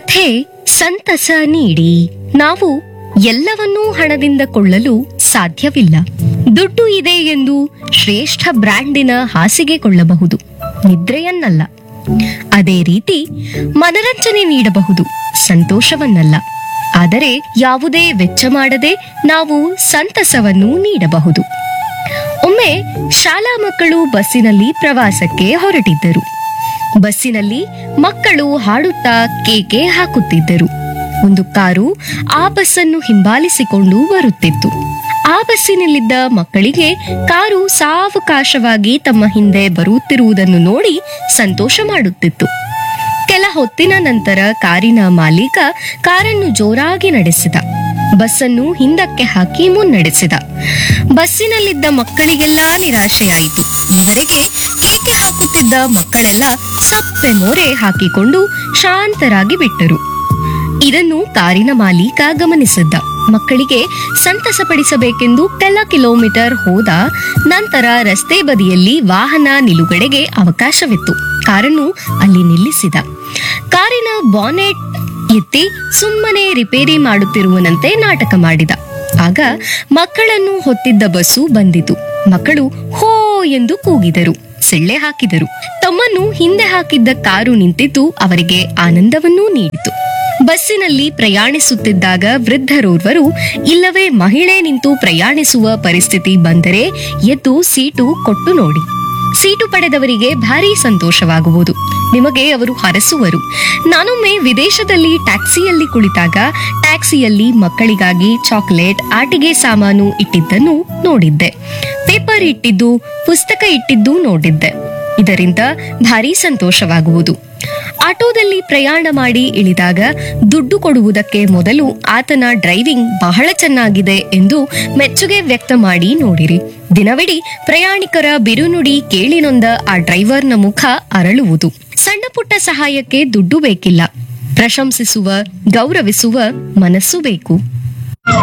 ಕಥೆ ಸಂತಸ ನೀಡಿ. ನಾವು ಎಲ್ಲವನ್ನೂ ಹಣದಿಂದ ಕೊಳ್ಳಲು ಸಾಧ್ಯವಿಲ್ಲ. ದುಡ್ಡು ಇದೆ ಎಂದು ಶ್ರೇಷ್ಠ ಬ್ರ್ಯಾಂಡಿನ ಹಾಸಿಗೆ ಕೊಳ್ಳಬಹುದು, ನಿದ್ರೆಯನ್ನಲ್ಲ. ಅದೇ ರೀತಿ ಮನರಂಜನೆ ನೀಡಬಹುದು, ಸಂತೋಷವನ್ನಲ್ಲ. ಆದರೆ ಯಾವುದೇ ವೆಚ್ಚ ಮಾಡದೆ ನಾವು ಸಂತಸವನ್ನು ನೀಡಬಹುದು. ಒಮ್ಮೆ ಶಾಲಾ ಮಕ್ಕಳು ಬಸ್ಸಿನಲ್ಲಿ ಪ್ರವಾಸಕ್ಕೆ ಹೊರಟಿದ್ದರು. ಬಸ್ಸಿನಲ್ಲಿ ಮಕ್ಕಳು ಹಾಡುತ್ತಾ ಕೇಕೆ ಹಾಕುತ್ತಿದ್ದರು. ಒಂದು ಕಾರು ಆ ಬಸ್ಸನ್ನು ಹಿಂಬಾಲಿಸಿಕೊಂಡು ಬರುತ್ತಿತ್ತು. ಆ ಬಸ್ಸಿನಲ್ಲಿದ್ದ ಮಕ್ಕಳಿಗೆ ಕಾರು ಸಾವಕಾಶವಾಗಿ ತಮ್ಮ ಹಿಂದೆ ಬರುತ್ತಿರುವುದನ್ನು ನೋಡಿ ಸಂತೋಷ ಮಾಡುತ್ತಿತ್ತು. ಕೆಲ ಹೊತ್ತಿನ ನಂತರ ಕಾರಿನ ಮಾಲೀಕ ಕಾರನ್ನು ಜೋರಾಗಿ ನಡೆಸಿದ. ಬಸ್ಸನ್ನು ಹಿಂದಕ್ಕೆ ಹಾಕಿ ಮುನ್ನಡೆಸಿದ. ಬಸ್ಸಿನಲ್ಲಿದ್ದ ಮಕ್ಕಳಿಗೆಲ್ಲ ನಿರಾಶೆಯಾಯಿತು. ಈವರೆಗೆ ಕೇಕೆ ಹಾಕುತ್ತಿದ್ದ ಮಕ್ಕಳೆಲ್ಲ ಸಪ್ಪೆ ಮೋರೆ ಹಾಕಿಕೊಂಡು ಶಾಂತರಾಗಿ ಬಿಟ್ಟರು. ಇದನ್ನು ಕಾರಿನ ಮಾಲೀಕ ಗಮನಿಸಿದ್ದ. ಮಕ್ಕಳಿಗೆ ಸಂತಸಪಡಿಸಬೇಕೆಂದು ಕೆಲ ಕಿಲೋಮೀಟರ್ ಹೋದ ನಂತರ ರಸ್ತೆ ಬದಿಯಲ್ಲಿ ವಾಹನ ನಿಲುಗಡೆಗೆ ಅವಕಾಶವಿತ್ತು. ಕಾರನ್ನು ಅಲ್ಲಿ ನಿಲ್ಲಿಸಿದ. ಕಾರಿನ ಬಾನೆಟ್ ಎತ್ತಿ ಸುಮ್ಮನೆ ರಿಪೇರಿ ಮಾಡುತ್ತಿರುವನಂತೆ ನಾಟಕ ಮಾಡಿದ. ಆಗ ಮಕ್ಕಳನ್ನು ಹೊತ್ತಿದ್ದ ಬಸ್ಸು ಬಂದಿತು. ಮಕ್ಕಳು ಹೋ ಎಂದು ಕೂಗಿದರು, ಸಿಳ್ಳೆ ಹಾಕಿದರು. ತಮ್ಮನ್ನು ಹಿಂದೆ ಹಾಕಿದ್ದ ಕಾರು ನಿಂತಿತು ಅವರಿಗೆ ಆನಂದವನ್ನೂ ನೀಡಿತು. ಬಸ್ಸಿನಲ್ಲಿ ಪ್ರಯಾಣಿಸುತ್ತಿದ್ದಾಗ ವೃದ್ಧರೋರ್ವರು ಇಲ್ಲವೇ ಮಹಿಳೆ ನಿಂತು ಪ್ರಯಾಣಿಸುವ ಪರಿಸ್ಥಿತಿ ಬಂದರೆ ಎದ್ದು ಸೀಟು ಕೊಟ್ಟು ನೋಡಿ. ಸೀಟು ಪಡೆದವರಿಗೆ ಭಾರಿ ಸಂತೋಷವಾಗುವುದು. ನಿಮಗೆ ಅವರು ಹರಸುವರು. ನಾನೊಮ್ಮೆ ವಿದೇಶದಲ್ಲಿ ಟ್ಯಾಕ್ಸಿಯಲ್ಲಿ ಕುಳಿತಾಗ ಟ್ಯಾಕ್ಸಿಯಲ್ಲಿ ಮಕ್ಕಳಿಗಾಗಿ ಚಾಕ್ಲೇಟ್, ಆಟಿಕೆ ಸಾಮಾನು ಇಟ್ಟಿದ್ದನ್ನು ನೋಡಿದ್ದೆ. ಪೇಪರ್ ಇಟ್ಟಿದ್ದು, ಪುಸ್ತಕ ಇಟ್ಟಿದ್ದು ನೋಡಿದ್ದೆ. ಇದರಿಂದ ಭಾರಿ ಸಂತೋಷವಾಗುವುದು. ಆಟೋದಲ್ಲಿ ಪ್ರಯಾಣ ಮಾಡಿ ಇಳಿದಾಗ ದುಡ್ಡು ಕೊಡುವುದಕ್ಕೆ ಮೊದಲು ಆತನ ಡ್ರೈವಿಂಗ್ ಬಹಳ ಚೆನ್ನಾಗಿದೆ ಎಂದು ಮೆಚ್ಚುಗೆ ವ್ಯಕ್ತ ಮಾಡಿ ನೋಡಿರಿ. ದಿನವಿಡೀ ಪ್ರಯಾಣಿಕರ ಬಿರುನುಡಿ ಕೇಳಿ ನೊಂದ ಆ ಡ್ರೈವರ್ನ ಮುಖ ಅರಳುವುದು. ಸಣ್ಣ ಪುಟ್ಟ ಸಹಾಯಕ್ಕೆ ದುಡ್ಡು ಬೇಕಿಲ್ಲ, ಪ್ರಶಂಸಿಸುವ, ಗೌರವಿಸುವ ಮನಸ್ಸು ಬೇಕು.